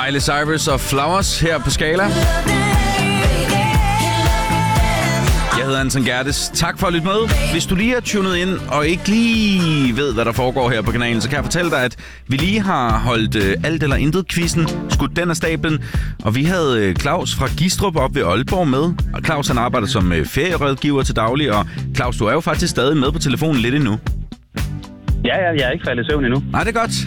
Miley Cyrus og Flowers her på Skala. Jeg hedder Anton Gerdes. Tak for at lytte med. Hvis du lige er tunet ind og ikke lige ved, hvad der foregår her på kanalen, så kan jeg fortælle dig, at vi lige har holdt alt eller intet-quizzen, skudt den af stablen, og vi havde Claus fra Gistrup op ved Aalborg med. Og Claus han arbejder som ferierådgiver til daglig, og Claus, du er jo faktisk stadig med på telefonen lidt endnu. Ja, jeg er ikke faldet i søvn endnu. Nej, det er godt.